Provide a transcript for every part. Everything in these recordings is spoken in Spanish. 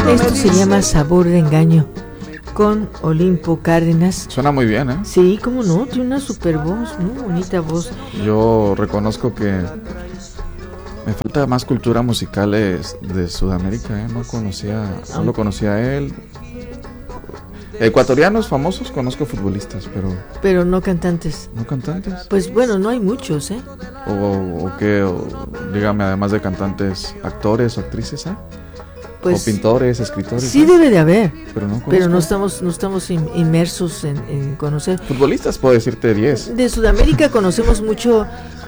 Esto se llama Sabor de Engaño, con Olimpo Cárdenas. Suena muy bien, ¿eh? Sí, cómo no, tiene una super voz, muy bonita voz. Yo reconozco que me falta más cultura musical de Sudamérica, ¿eh? No lo conocía a él. Ecuatorianos famosos, conozco futbolistas, pero no cantantes. ¿No cantantes? Pues bueno, no hay muchos, ¿eh? ¿O qué? Dígame, además de cantantes, actores o actrices, ¿eh? Pues, o pintores, escritores. Sí, ¿no? Debe de haber, pero no estamos inmersos en conocer. Futbolistas puedo decirte 10. De Sudamérica conocemos mucho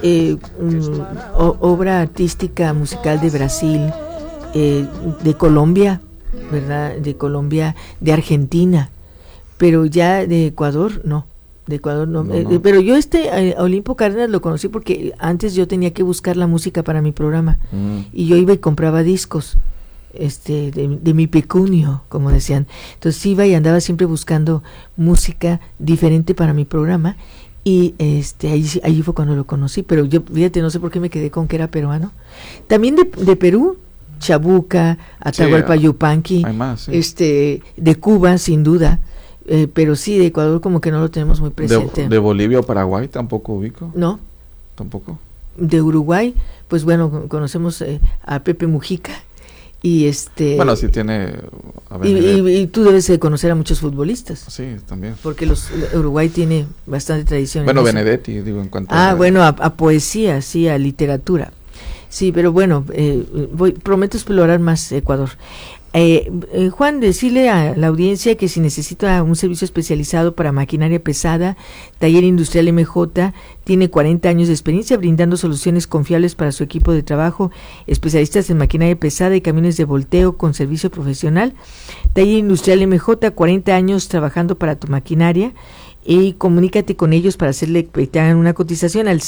obra artística musical de Brasil, de Colombia, ¿verdad? De Colombia, de Argentina, pero ya de Ecuador no. No. Pero yo Olimpo Cárdenas lo conocí porque antes yo tenía que buscar la música para mi programa y yo iba y compraba discos de mi pecunio, como decían. Entonces iba y andaba siempre buscando música diferente para mi programa y ahí fue cuando lo conocí, pero yo, fíjate, no sé por qué me quedé con que era peruano. También de Perú, Chabuca, Atahualpa Yupanqui, sí. De Cuba sin duda, pero sí, de Ecuador como que no lo tenemos muy presente. De Bolivia o Paraguay tampoco ubico. No. Tampoco. De Uruguay, pues bueno, conocemos a Pepe Mujica. Y bueno, sí tiene y tú debes de conocer a muchos futbolistas. Sí, también. Porque Uruguay tiene bastante tradición. Bueno, Benedetti, digo, en cuanto bueno, a poesía, sí, a literatura. Sí, pero bueno, prometo explorar más Ecuador. Juan, decirle a la audiencia que si necesita un servicio especializado para maquinaria pesada, Taller Industrial MJ tiene 40 años de experiencia brindando soluciones confiables para su equipo de trabajo, especialistas en maquinaria pesada y camiones de volteo con servicio profesional. Taller Industrial MJ, 40 años trabajando para tu maquinaria. Y comunícate con ellos para que te hagan una cotización al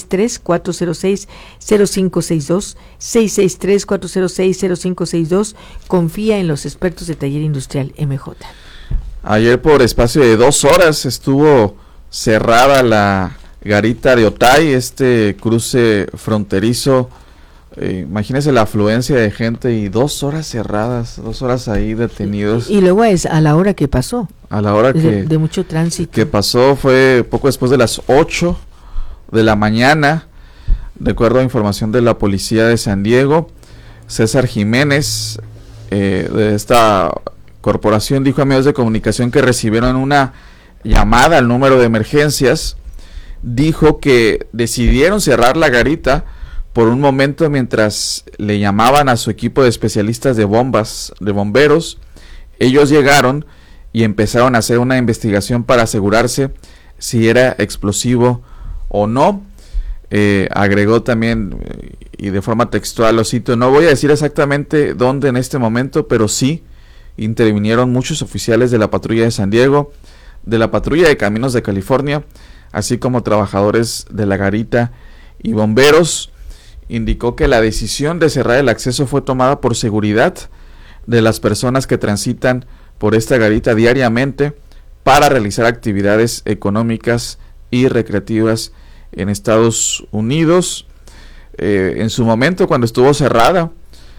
663-406-0562, 663-406-0562. Confía en los expertos de Taller Industrial MJ. Ayer por espacio de 2 horas estuvo cerrada la garita de Otay, cruce fronterizo. Imagínese la afluencia de gente y 2 horas cerradas, 2 horas ahí detenidos. Y luego es a la hora que pasó. A la hora de mucho tránsito. Que pasó fue poco después de las 8 de la mañana, de acuerdo a información de la policía de San Diego. César Jiménez, de esta corporación, dijo a medios de comunicación que recibieron una llamada al número de emergencias. Dijo que decidieron cerrar la garita por un momento mientras le llamaban a su equipo de especialistas de bomberos. Ellos llegaron y empezaron a hacer una investigación para asegurarse si era explosivo o no. Agregó también, y de forma textual lo cito, no voy a decir exactamente dónde en este momento, pero sí intervinieron muchos oficiales de la patrulla de San Diego, de la patrulla de Caminos de California, así como trabajadores de la garita y bomberos. Indicó que la decisión de cerrar el acceso fue tomada por seguridad de las personas que transitan por esta garita diariamente para realizar actividades económicas y recreativas en Estados Unidos. En su momento, cuando estuvo cerrada,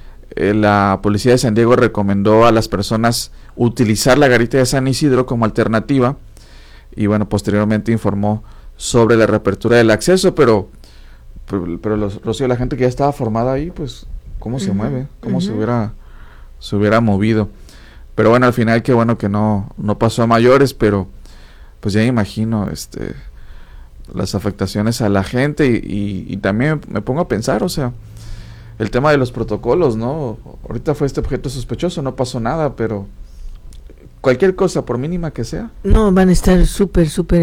la policía de San Diego recomendó a las personas utilizar la garita de San Isidro como alternativa y bueno, posteriormente informó sobre la reapertura del acceso, pero Rocío, la gente que ya estaba formada ahí, pues, ¿cómo se mueve? ¿Cómo se hubiera movido? Pero bueno, al final, qué bueno que no pasó a mayores, pero pues ya imagino las afectaciones a la gente y también me pongo a pensar, o sea, el tema de los protocolos, ¿no? Ahorita fue este objeto sospechoso, no pasó nada, pero cualquier cosa, por mínima que sea. No, van a estar súper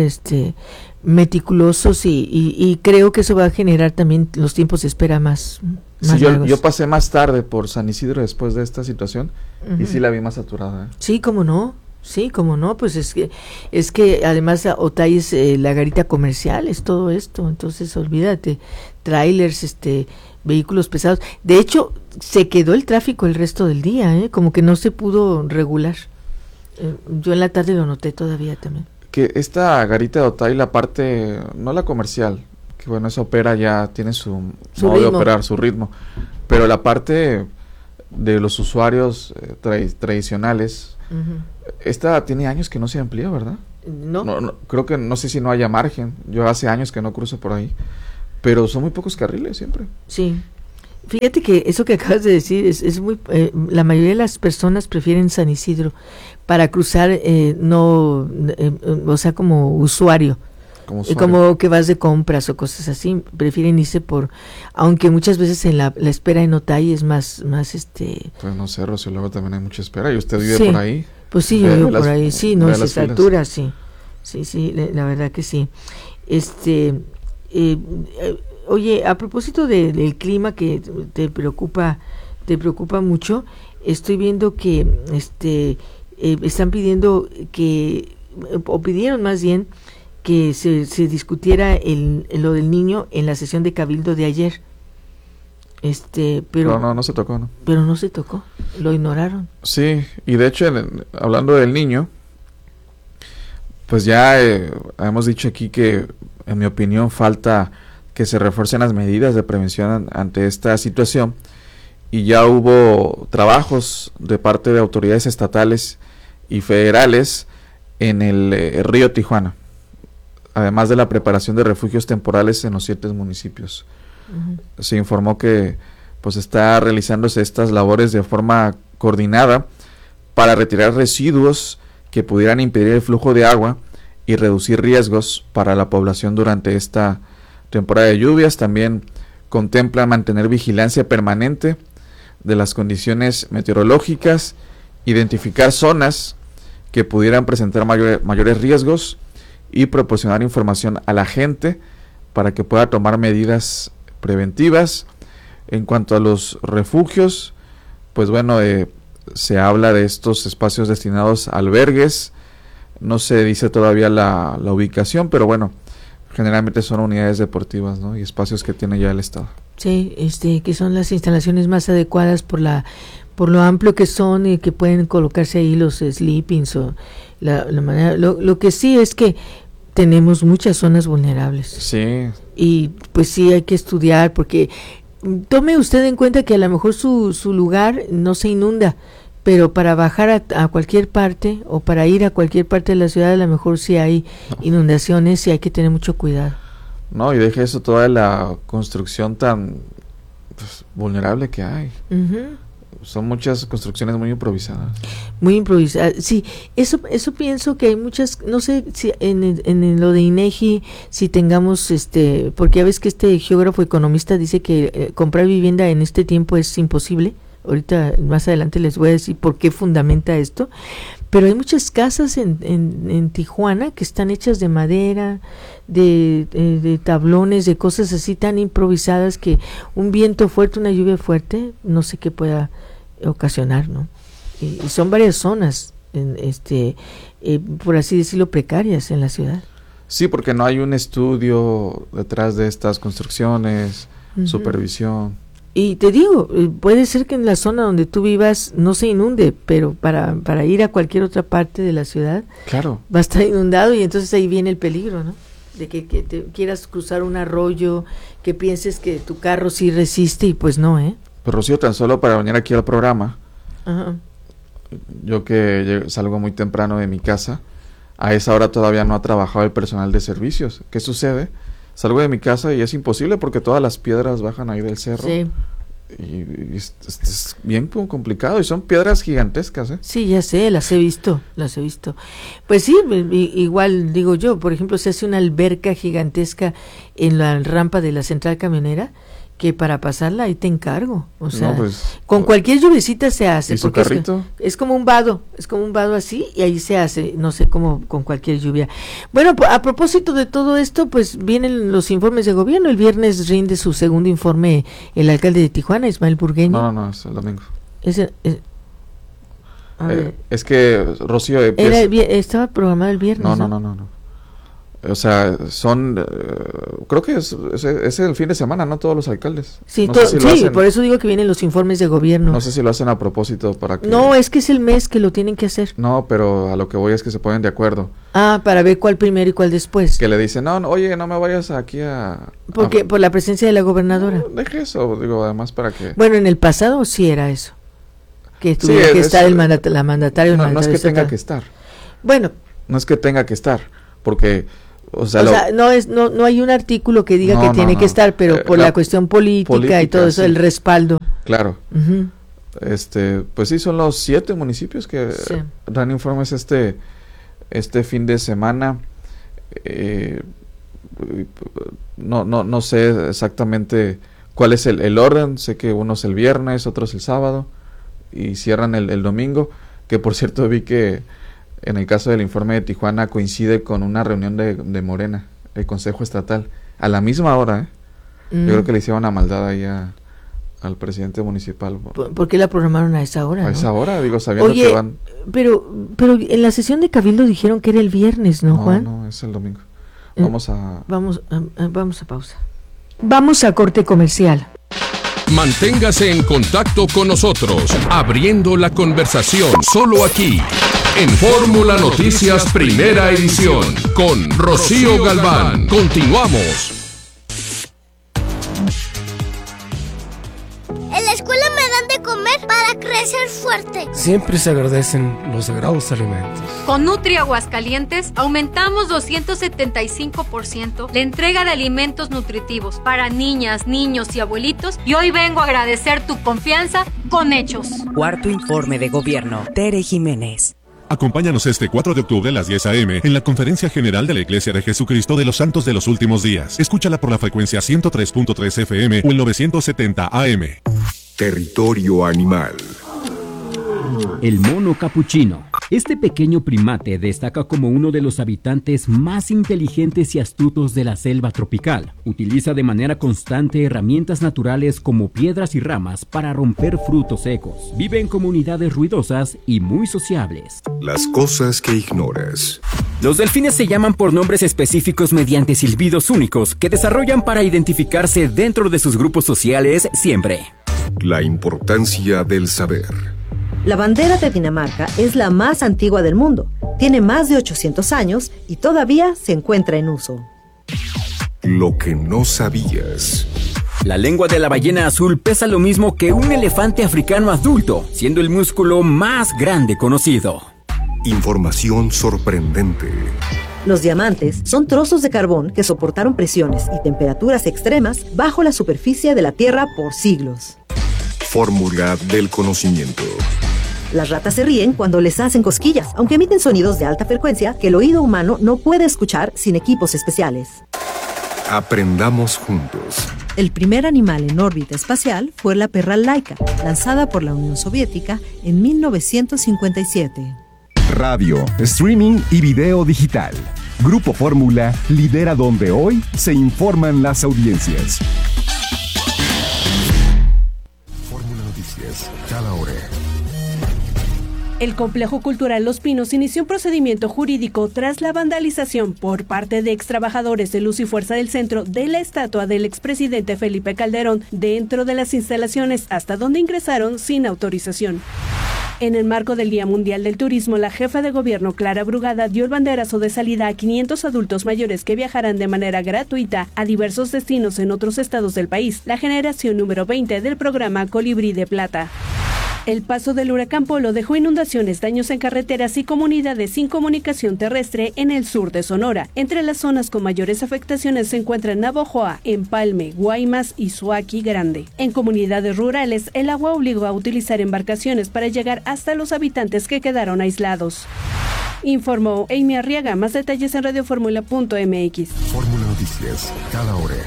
meticulosos y creo que eso va a generar también los tiempos de espera más sí, yo pasé más tarde por San Isidro después de esta situación y sí la vi más saturada. Sí, cómo no, pues es que además Otay es la garita comercial, es todo esto, entonces olvídate, trailers, vehículos pesados. De hecho, se quedó el tráfico el resto del día, como que no se pudo regular. Yo en la tarde lo noté todavía también. Que esta garita de Otay, la parte, no la comercial, que bueno, esa opera ya tiene su modo ritmo de operar, su ritmo, pero la parte de los usuarios tradicionales, esta tiene años que no se amplía, ¿verdad? No, creo que no sé si no haya margen. Yo hace años que no cruzo por ahí, pero son muy pocos carriles siempre. Sí. Fíjate que eso que acabas de decir es muy... la mayoría de las personas prefieren San Isidro para cruzar, o sea, como usuario. Como que vas de compras o cosas así, prefieren irse por... Aunque muchas veces en la espera en Otay es más Pues no sé, Rocío, luego también hay mucha espera. ¿Y usted vive sí, por ahí? Pues sí, yo vivo por ahí, sí, no es esa altura, sí. Sí, la verdad que sí. Oye, a propósito del clima que te preocupa mucho, estoy viendo que están pidiendo o pidieron más bien que se discutiera lo del niño en la sesión de cabildo de ayer. Pero no se tocó, ¿no? Pero no se tocó, lo ignoraron. Sí, y de hecho, hablando del niño, pues ya hemos dicho aquí que, en mi opinión, falta que se refuercen las medidas de prevención ante esta situación, y ya hubo trabajos de parte de autoridades estatales y federales en el río Tijuana, además de la preparación de refugios temporales en los 7 municipios. Se informó que pues está realizándose estas labores de forma coordinada para retirar residuos que pudieran impedir el flujo de agua y reducir riesgos para la población durante esta temporada de lluvias. También contempla mantener vigilancia permanente de las condiciones meteorológicas, identificar zonas que pudieran presentar mayores riesgos y proporcionar información a la gente para que pueda tomar medidas preventivas. En cuanto a los refugios, pues bueno, se habla de estos espacios destinados a albergues. No se dice todavía la ubicación, pero bueno, generalmente son unidades deportivas, ¿no? Y espacios que tiene ya el Estado. Sí, que son las instalaciones más adecuadas por lo amplio que son y que pueden colocarse ahí los sleepings o la manera. Lo que sí es que tenemos muchas zonas vulnerables. Sí. Y pues sí hay que estudiar, porque tome usted en cuenta que a lo mejor su lugar no se inunda, pero para bajar a cualquier parte o para ir a cualquier parte de la ciudad, a lo mejor sí hay inundaciones y hay que tener mucho cuidado. No, y deje eso, toda la construcción tan vulnerable que hay. Son muchas construcciones muy improvisadas. Muy improvisadas, sí. Eso pienso que hay muchas, no sé si en lo de INEGI, si tengamos, porque ya ves que este geógrafo economista dice que comprar vivienda en este tiempo es imposible. Ahorita, más adelante les voy a decir por qué fundamenta esto. Pero hay muchas casas en Tijuana que están hechas de madera, de tablones, de cosas así tan improvisadas que un viento fuerte, una lluvia fuerte, no sé qué pueda ocasionar, ¿no? Y son varias zonas, por así decirlo, precarias en la ciudad. Sí, porque no hay un estudio detrás de estas construcciones, supervisión. Y te digo, puede ser que en la zona donde tú vivas no se inunde, pero para ir a cualquier otra parte de la ciudad, claro, va a estar inundado, y entonces ahí viene el peligro, ¿no? De que te quieras cruzar un arroyo, que pienses que tu carro sí resiste y pues no, ¿eh? Pero Rocío, tan solo para venir aquí al programa, Ajá. Yo que salgo muy temprano de mi casa, a esa hora todavía no ha trabajado el personal de servicios. ¿Qué sucede? Salgo de mi casa y es imposible porque todas las piedras bajan ahí del cerro. Sí. Y es bien complicado, y son piedras gigantescas, ¿eh? Sí, ya sé, las he visto. Pues sí, igual digo yo, por ejemplo, se hace una alberca gigantesca en la rampa de la central camionera, que para pasarla ahí te encargo, o sea, no, pues, con cualquier lluviecita se hace. ¿Y su carrito? Es como un vado así, y ahí se hace, no sé cómo, con cualquier lluvia. Bueno, a propósito de todo esto, pues vienen los informes de gobierno. El viernes rinde su segundo informe el alcalde de Tijuana, Ismael Burgueño. No, es el domingo. Es que, Rocío, estaba programado el viernes. No. O sea, creo que es el fin de semana, ¿no? Todos los alcaldes. Sí, no sé si por eso digo que vienen los informes de gobierno. No sé si lo hacen a propósito para que... No, es que es el mes que lo tienen que hacer. No, pero a lo que voy es que se ponen de acuerdo. Ah, para ver cuál primero y cuál después. Que le dicen, no, oye, no me vayas aquí Porque por la presencia de la gobernadora. Deje eso, digo, además para que... Bueno, en el pasado sí era eso. que tuviera que estar la mandataria. No es que tenga que estar. Bueno. No es que tenga que estar, porque... no hay un artículo que diga que tiene que estar, pero por la cuestión política y todo eso, el respaldo. Claro. Uh-huh. Pues sí, son los 7 municipios que dan informes este fin de semana. No sé exactamente cuál es el orden. Sé que uno es el viernes, otro es el sábado y cierran el domingo, que por cierto vi que en el caso del informe de Tijuana coincide con una reunión de Morena, el Consejo Estatal, a la misma hora. Yo creo que le hicieron una maldad ahí al presidente municipal. ¿Por qué la programaron a esa hora? A esa hora, digo, sabiendo que van... Pero en la sesión de Cabildo dijeron que era el viernes, ¿no, Juan? No, es el domingo. Vamos a pausa. Vamos a corte comercial. Manténgase en contacto con nosotros, abriendo la conversación, solo aquí, en Fórmula Noticias Primera Edición, con Rocío Galván. Continuamos. En la escuela me dan de comer para crecer fuerte. Siempre se agradecen los sagrados alimentos. Con Nutri Aguascalientes aumentamos 275% la entrega de alimentos nutritivos para niñas, niños y abuelitos, y hoy vengo a agradecer tu confianza con hechos. Cuarto informe de gobierno. Tere Jiménez. Acompáñanos este 4 de octubre a las 10 a.m. en la Conferencia General de la Iglesia de Jesucristo de los Santos de los Últimos Días. Escúchala por la frecuencia 103.3 FM o el 970 AM. Territorio animal. El mono capuchino. Este pequeño primate destaca como uno de los habitantes más inteligentes y astutos de la selva tropical. Utiliza de manera constante herramientas naturales como piedras y ramas para romper frutos secos. Vive en comunidades ruidosas y muy sociables. Las cosas que ignoras. Los delfines se llaman por nombres específicos mediante silbidos únicos que desarrollan para identificarse dentro de sus grupos sociales siempre. La importancia del saber. La bandera de Dinamarca es la más antigua del mundo. Tiene más de 800 años y todavía se encuentra en uso. Lo que no sabías. La lengua de la ballena azul pesa lo mismo que un elefante africano adulto, siendo el músculo más grande conocido. Información sorprendente. Los diamantes son trozos de carbón que soportaron presiones y temperaturas extremas bajo la superficie de la Tierra por siglos. Fórmula del conocimiento. Las ratas se ríen cuando les hacen cosquillas, aunque emiten sonidos de alta frecuencia que el oído humano no puede escuchar sin equipos especiales. Aprendamos juntos. El primer animal en órbita espacial fue la perra Laika, lanzada por la Unión Soviética en 1957. Radio, streaming y video digital. Grupo Fórmula lidera donde hoy se informan las audiencias. Fórmula Noticias, cada hora. El Complejo Cultural Los Pinos inició un procedimiento jurídico tras la vandalización por parte de extrabajadores de Luz y Fuerza del Centro de la estatua del expresidente Felipe Calderón dentro de las instalaciones, hasta donde ingresaron sin autorización. En el marco del Día Mundial del Turismo, la jefa de gobierno Clara Brugada dio el banderazo de salida a 500 adultos mayores que viajarán de manera gratuita a diversos destinos en otros estados del país, la generación número 20 del programa Colibrí de Plata. El paso del huracán Polo dejó inundaciones, daños en carreteras y comunidades sin comunicación terrestre en el sur de Sonora. Entre las zonas con mayores afectaciones se encuentran Navojoa, Empalme, Guaymas y Suaqui Grande. En comunidades rurales, el agua obligó a utilizar embarcaciones para llegar hasta los habitantes que quedaron aislados. Informó Amy Arriaga. Más detalles en radioformula.mx. Fórmula Noticias, cada hora.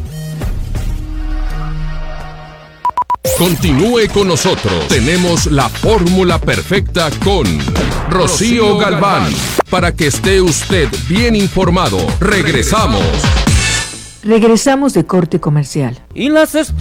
Continúe con nosotros. Tenemos la fórmula perfecta con Rocío Galván. Para que esté usted bien informado. Regresamos. Regresamos de corte comercial. Y las